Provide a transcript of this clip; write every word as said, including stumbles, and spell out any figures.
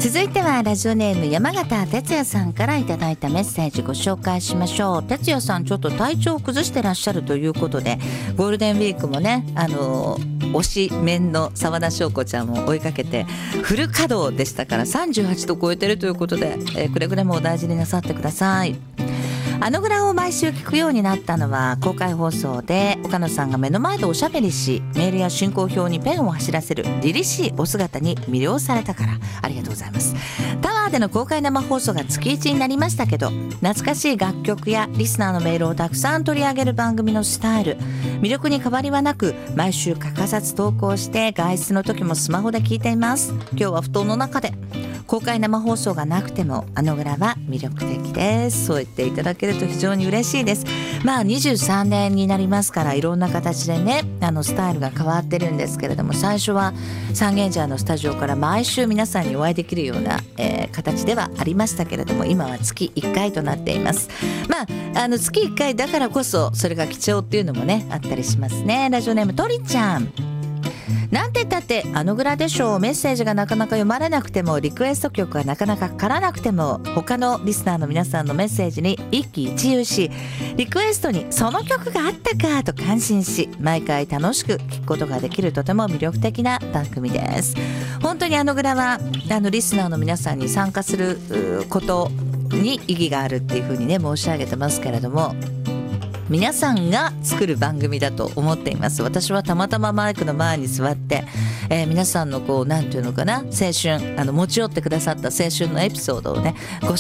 続いてはラジオネーム山形哲也さんからいただいたメッセージご紹介しましょう。哲也さんちょっと体調を崩してらっしゃるということで、ゴールデンウィークもね、あの推しメンの澤田翔子ちゃんを追いかけてフル稼働でしたから、さんじゅうはちど超えてるということで、えー、くれぐれもお大事になさってください。あのぐらを毎週聞くようになったのは、公開放送で岡野さんが目の前でおしゃべりし、メールや進行表にペンを走らせる凛々しいお姿に魅了されたから。ありがとうございます。タワーでの公開生放送が月いちになりましたけど、懐かしい楽曲やリスナーのメールをたくさん取り上げる番組のスタイル、魅力に変わりはなく、毎週欠かさず投稿して外出の時もスマホで聞いています。今日は布団の中で。公開生放送がなくてもあのぐらは魅力的です。そう言っていただけると非常に嬉しいです。まあにじゅうさんねんになりますから、いろんな形でね、あのスタイルが変わってるんですけれども、最初は三軒茶屋のスタジオから毎週皆さんにお会いできるような、えー、形ではありましたけれども、今は月いっかいとなっています。まああの月いっかいだからこそそれが貴重っていうのもね、あったりしますね。ラジオネームとりちゃん、なんて言ったってあのぐらでしょう。メッセージがなかなか読まれなくても、リクエスト曲がなかなかかからなくても、他のリスナーの皆さんのメッセージに一喜一憂し、リクエストにその曲があったかと感心し、毎回楽しく聴くことができる、とても魅力的な番組です。本当にあのぐらはあのリスナーの皆さんに参加することに意義があるっていうふうにね申し上げてますけれども、皆さんが作る番組だと思っています。私はたまたまマイクの前に座って、えー、皆さんのこうなんていうのかな、青春、あの持ち寄ってくださった青春のエピソードをねご